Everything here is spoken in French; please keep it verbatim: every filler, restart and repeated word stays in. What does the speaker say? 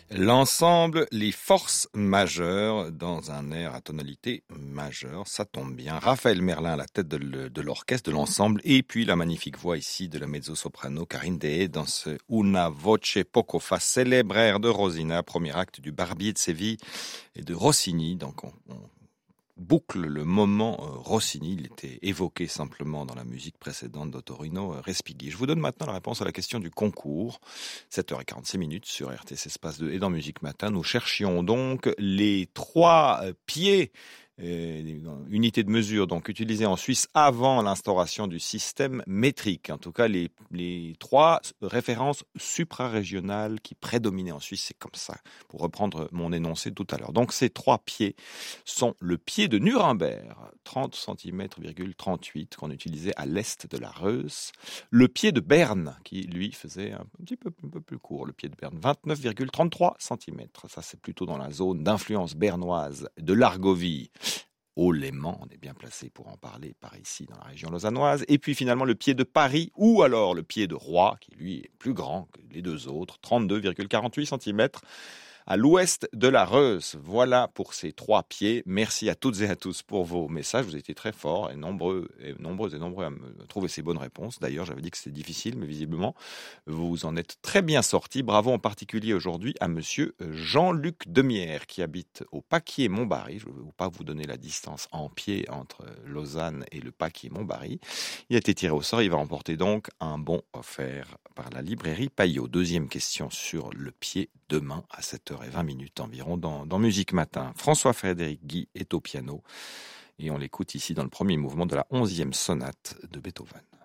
L'ensemble, les forces majeures dans un air à tonalité majeure, ça tombe bien. Raphaël Merlin à la tête de, le- de l'orchestre, de l'ensemble, et puis la magnifique voix ici de la mezzo-soprano Karine Deshaies dans ce Una voce poco fa, célèbre air de Rosina, premier acte du Barbier de Séville et de Rossini. Donc on, on boucle le moment euh, Rossini, il était évoqué simplement dans la musique précédente d'Ottorino euh, Respighi. Je vous donne maintenant la réponse à la question du concours. sept heures quarante-six minutes sur R T C Espace deux et dans Musique Matin. Nous cherchions donc les trois euh, pieds, euh, unités de mesure donc utilisées en Suisse avant l'instauration du système métrique. En tout cas, les, les trois références suprarégionales qui prédominaient en Suisse, c'est comme ça, pour reprendre mon énoncé tout à l'heure. Donc ces trois pieds sont le pied de Nuremberg, trente centimètres virgule trente-huit, qu'on utilisait à l'est de la Reuss. Le pied de Berne, qui lui faisait un petit peu, un peu plus court, le pied de Berne, vingt-neuf virgule trente-trois centimètres. Ça, c'est plutôt dans la zone d'influence bernoise de l'Argovie. Au Léman, on est bien placé pour en parler par ici, dans la région lausannoise. Et puis finalement, le pied de Paris, ou alors le pied de Roy, qui lui est plus grand que les deux autres, trente-deux virgule quarante-huit centimètres. À l'ouest de la Reuss. Voilà pour ces trois pieds. Merci à toutes et à tous pour vos messages. Vous avez été très forts et nombreux et nombreuses et nombreux à me trouver ces bonnes réponses. D'ailleurs, j'avais dit que c'était difficile, mais visiblement, vous en êtes très bien sortis. Bravo en particulier aujourd'hui à monsieur Jean-Luc Demière qui habite au Paquier-Montbarry. Je ne vais pas vous donner la distance en pied entre Lausanne et le Paquier-Montbarry. Il a été tiré au sort. Il va remporter donc un bon offert par la librairie Payot. Deuxième question sur le pied demain à sept heures vingt minutes environ dans, dans Musique Matin. François-Frédéric Guy est au piano et on l'écoute ici dans le premier mouvement de la onzième sonate de Beethoven.